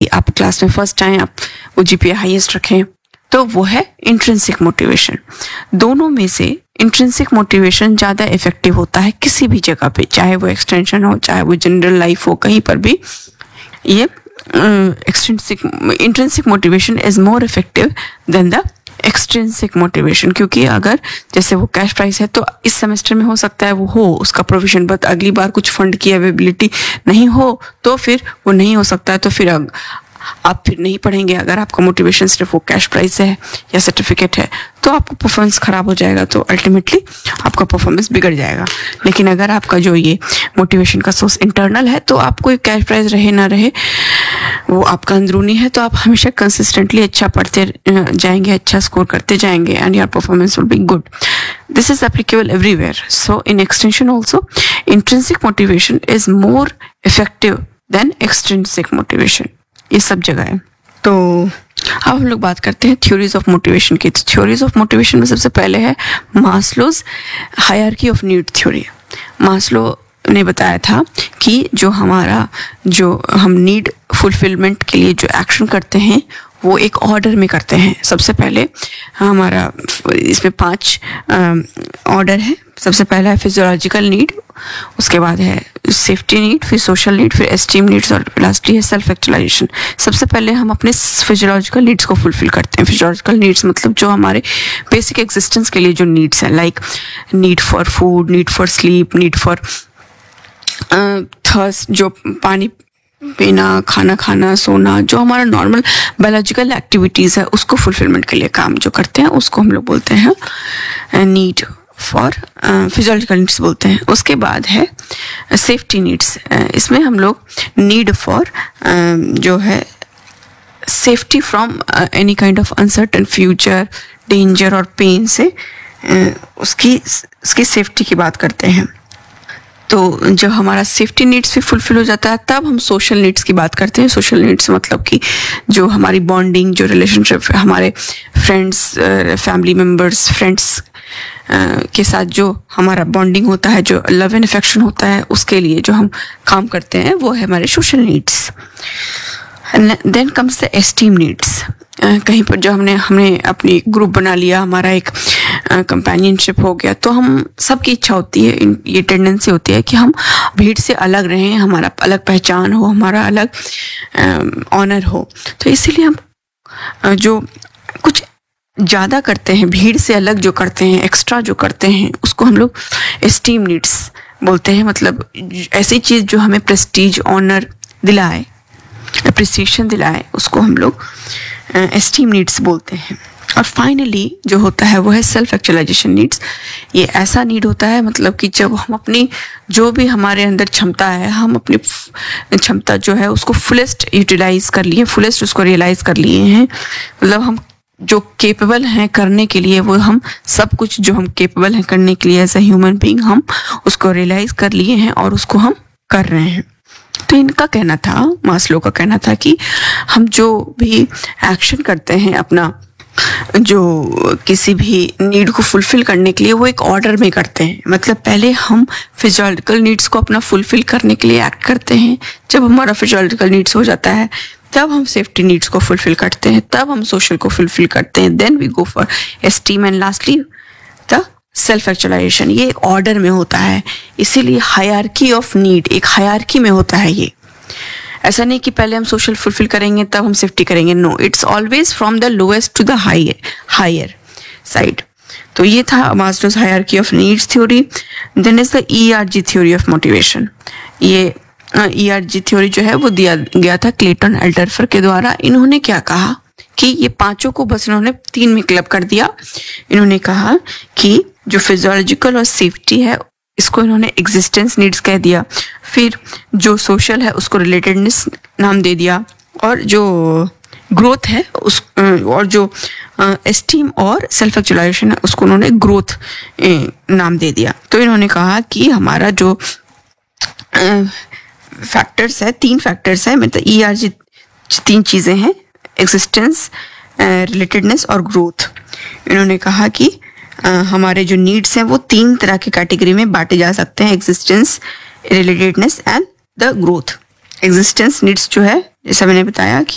आप क्लास में फर्स्ट आए, आप वो जीपीए हाईएस्ट रखें, तो वो है इंट्रिंसिक मोटिवेशन। दोनों में से इंट्रिंसिक मोटिवेशन ज़्यादा इफेक्टिव होता है किसी भी जगह पे, चाहे वो एक्सटेंशन हो, चाहे वो जनरल लाइफ हो, कहीं पर भी ये intrinsic motivation is more effective then the extrinsic motivation. क्योंकि अगर जैसे वो कैश प्राइस है तो इस सेमेस्टर में हो सकता है वो हो उसका प्रोविजन, बट अगली बार कुछ फंड की अवेलेबिलिटी नहीं हो तो फिर वो नहीं हो सकता है, तो फिर आप फिर नहीं पढ़ेंगे। अगर आपका मोटिवेशन सिर्फ वो कैश प्राइस है या सर्टिफिकेट है तो आपका परफॉर्मेंस खराब हो जाएगा, तो अल्टीमेटली आपका परफॉर्मेंस बिगड़ जाएगा। लेकिन अगर आपका जो ये मोटिवेशन का सोर्स इंटरनल है, तो आपको कैश प्राइस रहे ना रहे वो आपका अंदरूनी है, तो आप हमेशा कंसिस्टेंटली अच्छा पढ़ते जाएंगे, अच्छा स्कोर करते जाएंगे, and your performance will be good. This is applicable everywhere. So in extension also intrinsic motivation is more effective then extrinsic motivation, ये सब जगह है। तो अब हम लोग बात करते हैं थ्योरीज ऑफ मोटिवेशन की। तो थ्योरीज ऑफ मोटिवेशन में सबसे पहले है Maslow's hierarchy of need theory. Maslow ने बताया था कि जो हम नीड फुलफिलमेंट के लिए जो एक्शन करते हैं वो एक ऑर्डर में करते हैं। सबसे पहले हमारा इसमें 5 ऑर्डर है। सबसे पहला है फिजियोलॉजिकल नीड, उसके बाद है सेफ्टी नीड, फिर सोशल नीड, फिर एस्टीम नीड्स, और लास्टली है सेल्फ एक्चुअलाइजेशन। सबसे पहले हम अपने फिजियोलॉजिकल नीड्स को फुलफिल करते हैं। फिजियोलॉजिकल नीड्स मतलब जो हमारे बेसिक एग्जिस्टेंस के लिए जो नीड्स हैं, like need for food, need for sleep, need for thirst, जो पानी पीना, खाना खाना, सोना, जो हमारा नॉर्मल बायोलॉजिकल एक्टिविटीज़ है उसको फुलफिलमेंट के लिए काम जो करते हैं उसको हम लोग बोलते हैं नीड फॉर फिजियोलॉजिकल नीड्स बोलते हैं। उसके बाद है सेफ्टी नीड्स। इसमें हम लोग नीड फॉर जो है safety from any kind of uncertain future, danger और पेन से उसकी सेफ्टी की बात करते हैं। तो जब हमारा सेफ्टी नीड्स भी फुलफिल हो जाता है तब हम सोशल नीड्स की बात करते हैं। सोशल नीड्स मतलब कि जो हमारी बॉन्डिंग, जो रिलेशनशिप, हमारे फ्रेंड्स, फैमिली मेम्बर्स, फ्रेंड्स के साथ जो हमारा बॉन्डिंग होता है, जो लव एंड अफेक्शन होता है, उसके लिए जो हम काम करते हैं वो है हमारे social needs. Then comes the esteem needs. कहीं पर जो हमने अपनी ग्रुप बना लिया, हमारा एक कंपेनियनशिप हो गया, तो हम सबकी इच्छा होती है, ये टेंडेंसी होती है कि हम भीड़ से अलग रहें, हमारा अलग पहचान हो, हमारा अलग ऑनर हो। तो इसीलिए हम जो कुछ ज़्यादा करते हैं, भीड़ से अलग जो करते हैं, एक्स्ट्रा जो करते हैं, उसको हम लोग एस्टीम नीड्स बोलते हैं। मतलब ऐसी चीज़ जो हमें प्रेस्टीज, ऑनर दिलाए, अप्रिसिएशन दिलाए, उसको हम लोग एस्टीम नीड्स बोलते हैं। और फाइनली जो होता है वो है सेल्फ एक्चुअलाइजेशन नीड्स। ये ऐसा नीड होता है मतलब कि जब हम अपनी जो भी हमारे अंदर क्षमता है, हम अपनी क्षमता जो है उसको फुलेस्ट यूटिलाइज कर लिए, फुलेस्ट उसको रियलाइज कर लिए हैं। मतलब हम जो केपेबल हैं करने के लिए, वो हम सब कुछ जो हम केपेबल हैं करने के लिए एज ए ह्यूमन बीइंग, हम उसको रियलाइज कर लिए हैं और उसको हम कर रहे हैं। तो इनका कहना था, मास्लो का कहना था कि हम जो भी एक्शन करते हैं अपना, जो किसी भी नीड को फुलफिल करने के लिए, वो एक ऑर्डर में करते हैं। मतलब पहले हम फिजियोलॉजिकल नीड्स को अपना फुलफिल करने के लिए एक्ट करते हैं। जब हमारा फिजियोलॉजिकल नीड्स हो जाता है तब हम सेफ्टी नीड्स को फुलफिल करते हैं, तब हम सोशल को फुलफिल करते हैं, then we go for esteem and lastly the self actualisation. ये एक ऑर्डर में होता है, इसीलिए हायरार्की ऑफ नीड, एक हायरार्की में होता है ये। ऐसा नहीं कि पहले हम सोशल फुलफिल करेंगे तब हम सेफ्टी करेंगे, no, it's always from the lowest to the higher side. तो ये था Maslow's hierarchy of needs theory. Then is the ERG theory of motivation. ये ERG थ्योरी जो है वो दिया गया था क्लेटन अल्डरफर के द्वारा। इन्होंने क्या कहा कि ये पांचों को बस इन्होंने 3 में क्लब कर दिया। इन्होंने कहा कि जो फिजियोलॉजिकल और सेफ्टी है इसको इन्होंने एग्जिस्टेंस नीड्स कह दिया, फिर जो सोशल है उसको रिलेटेडनेस नाम दे दिया, और जो ग्रोथ है उस और जो एस्टीम और सेल्फ एक्चुअलाइजेशन है उसको उन्होंने ग्रोथ नाम दे दिया। तो इन्होंने कहा कि हमारा जो फैक्टर्स है, 3 फैक्टर्स है, मतलब ERG 3 चीज़ें हैं, एग्जिस्टेंस, रिलेटेडनेस और ग्रोथ। इन्होंने कहा कि हमारे जो नीड्स हैं वो 3 तरह की कैटेगरी में बांटे जा सकते हैं, existence, relatedness and the growth. Existence needs जो है, जैसा मैंने बताया कि